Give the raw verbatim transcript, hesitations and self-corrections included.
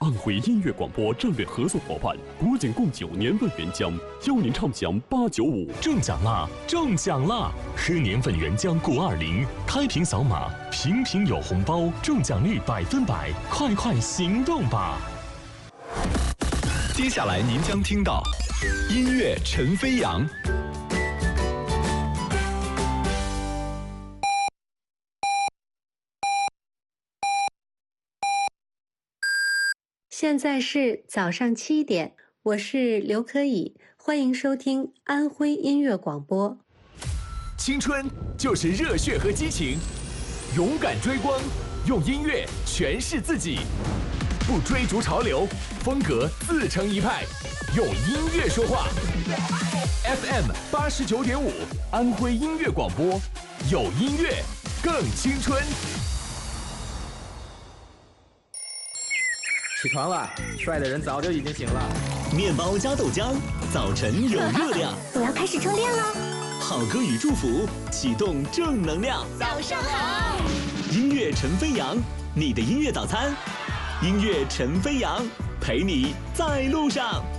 安徽音乐广播战略合作伙伴，国景贡酒年份原浆，邀您畅享八九五。 中奖啦！中奖啦！喝年份原浆钴二零，开瓶扫码，瓶瓶有红包，中奖率百分百，快快行动吧！ 接下来您将听到音乐陈飞扬。 现在是早上七点，我是刘可以，欢迎收听安徽音乐广播。 青春就是热血和激情，勇敢追光，用音乐诠释自己，不追逐潮流，风格自成一派，用音乐说话。F M 八十九点五，安徽音乐广播，有音乐更青春。 起床了，帅的人早就已经醒了。 面包加豆浆，早晨有热量。 我要开始充电了。 好歌与祝福，启动正能量。 早上好， 音乐陈飞扬，你的音乐早餐。音乐陈飞扬，陪你在路上。